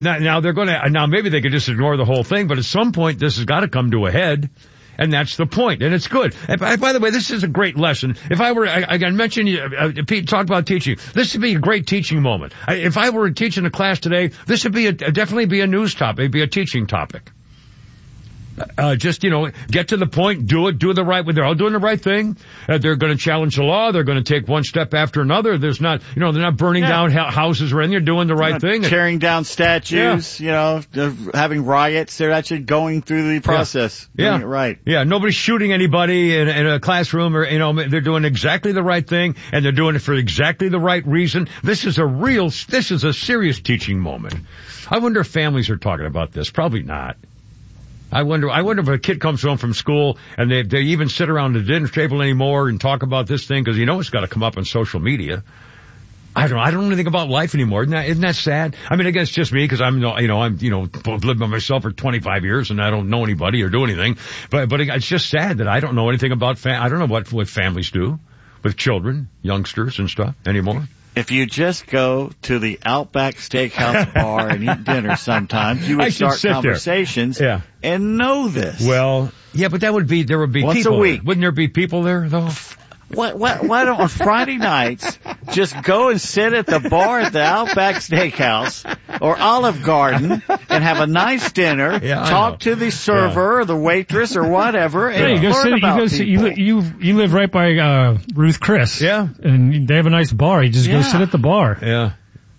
Now they're going to, now maybe they could just ignore the whole thing, but at some point this has got to come to a head. And that's the point, and it's good. And by the way, this is a great lesson. If I were, again, Pete talked about teaching. This would be a great teaching moment. If I were teaching a class today, this would be definitely be a news topic. It'd be a teaching topic. Just, get to the point, do the right way. They're all doing the right thing. They're going to challenge the law. They're going to take one step after another. There's not, they're not burning down houses or anything. They're doing the right thing. Tearing down statues, they're having riots. They're actually going through the process. Doing it right. Yeah, nobody's shooting anybody in a classroom or, they're doing exactly the right thing and they're doing it for exactly the right reason. This is a serious teaching moment. I wonder if families are talking about this. Probably not. I wonder if a kid comes home from school and they even sit around the dinner table anymore and talk about this thing because it's got to come up on social media. I don't know anything about life anymore. Isn't that sad? I mean, I guess it's just me because I'm lived by myself for 25 years and I don't know anybody or do anything. But it's just sad that I don't know anything about I don't know what families do with children, youngsters and stuff anymore. If you just go to the Outback Steakhouse bar and eat dinner sometimes, you would start conversations and know this. Well, yeah, but there would be once people a week. There. Wouldn't there be people there, though? Why don't on Friday nights just go and sit at the bar at the Outback Steakhouse or Olive Garden and have a nice dinner, talk to the server or the waitress or whatever, and learn about people. You live right by Ruth Chris. Yeah. And they have a nice bar. You just go sit at the bar. Yeah.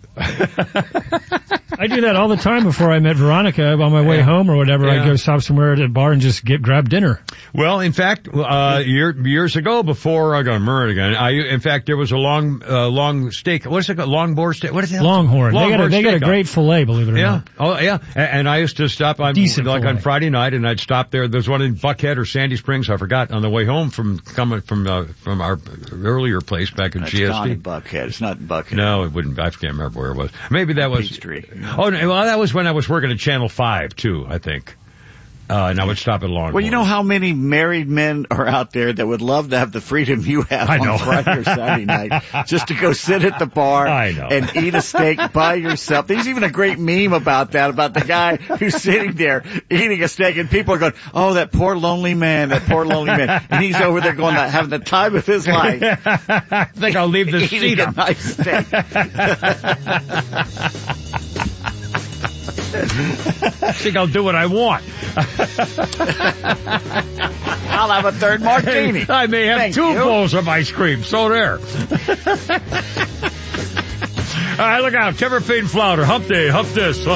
I do that all the time before I met Veronica on my way home or whatever. I'd go stop somewhere at a bar and just grab dinner. Well, in fact, years ago before I got married again, in fact, there was a long steak. What is it called? Longboard steak? What is it? Longhorn. They got a great fillet, believe it or not. Oh, yeah. And I used to stop on Friday night and I'd stop there. There's one in Buckhead or Sandy Springs. I forgot on the way home from our earlier place back in GSD. It's not in Buckhead. It's not in Buckhead. No, it wouldn't. I can't remember where it was. Maybe that was Peachtree. Oh, well, that was when I was working at Channel 5 too, I think. And I would stop at Longhorn. Well, you know how many married men are out there that would love to have the freedom you have on Friday or Saturday night just to go sit at the bar and eat a steak by yourself. There's even a great meme about that, about the guy who's sitting there eating a steak and people are going, oh, that poor lonely man. And he's over there going, having the time of his life. I think I'll leave this seat up. A nice steak. I think I'll do what I want. I'll have a third martini. I may have two bowls of ice cream. So there. All right, look out. Timber Feed and Flounder. Hump day. Hump this.